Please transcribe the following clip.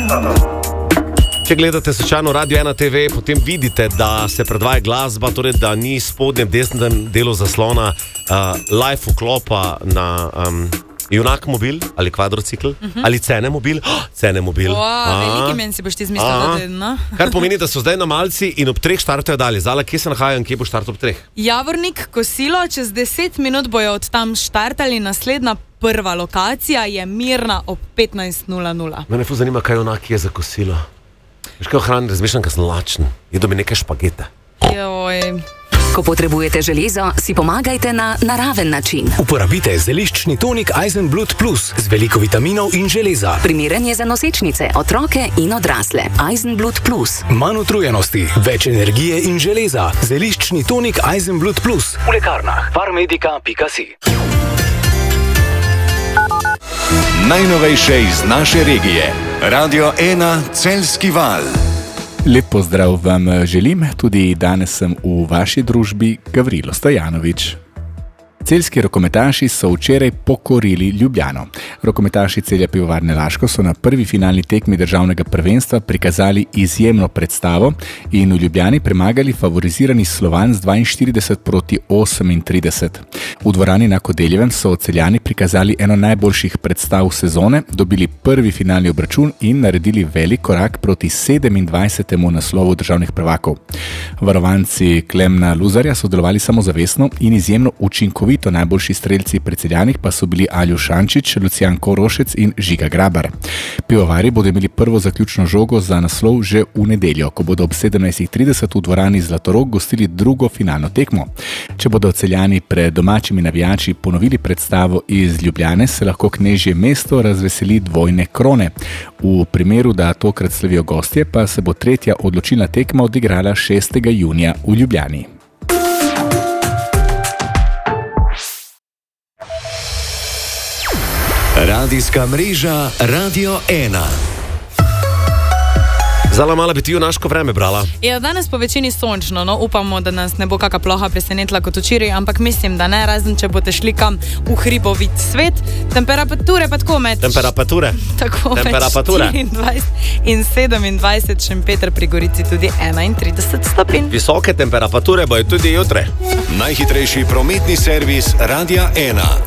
Če gledate slučajno Radio 1 TV, potem vidite, da se predvaja glasba, torej da ni spodnjem desnem delu zaslona live vklopa na Junak mobil ali kvadrocikl ali Cene mobil. Cene mobil. Veliki meni si boš ti zmislil, no? Kar pomeni, da so zdaj na Malci in ob 3 štartajo dalje. Zala, kje se nahajajo in kje bo štart ob 3? Javornik, Kosilo, čez 10 minut bojo od tam štartali, naslednja prva lokacija je Mirna ob 15:00. Mene ful zanima, kaj Junak je za kosilo. Veš kaj ohrani, razmišljam, kaj sem lačen. Jedo mi nekaj špagete. Joj. Ko potrebujete železo, si pomagajte na naraven način. Uporabite zeliščni tonik Eisenblut Plus z veliko vitaminov in železa. Primeren je za nosečnice, otroke in odrasle. Eisenblut Plus. Manj utrujenosti, več energije in železa. Zeliščni tonik Eisenblut Plus. V lekarnah farmedica.si. Najnovejše iz naše regije. Radio 1 Celjski val. Lep pozdrav vam želim, tudi danes sem v vaši družbi Gavrilo Stojanovič. Celjski rokometaši so včeraj pokorili Ljubljano. Rokometaši Celja Pivovarne Laško so na prvi finalni tekmi državnega prvenstva prikazali izjemno predstavo in v Ljubljani premagali favorizirani Slovan z 42-38. V dvorani na Kodeljevem so Celjani prikazali eno najboljših predstav sezone, dobili prvi finalni obračun in naredili velik korak proti 27. naslovu državnih prvakov. Varovanci Klemna Luzarja so delovali samozavestno in izjemno učinkovito. Najboljši strelci pri Celjanih pa so bili Aljoš Šančič, Lucijan Korošec in Žiga Grabar. Pivovari bodo imeli prvo zaključno žogo za naslov že v nedeljo, ko bodo ob 17:30 v dvorani Zlatorog gostili drugo finalno tekmo. Če bodo Celjani pred domačimi navijači ponovili predstavo iz Ljubljane, se lahko knežje mesto razveseli dvojne krone. V primeru, da tokrat slavijo gostje, pa se bo tretja odločilna tekma odigrala 6. junija v Ljubljani. Radijska mreža Radio 1. Zala, mala bi ti junaško vreme brala. Ja, danes po večini sončno, no, upamo, da nas ne bo kakšna ploha presenetila kot včeraj, ampak mislim, da ne, razen če boste šli kam v hribovit svet. Temperature pa tako med... Temperature? Tako med 24 in 27, Šempeter pri Gorici tudi 31 stopinj. Visoke temperature bojo tudi jutre. Najhitrejši prometni servis Radia 1.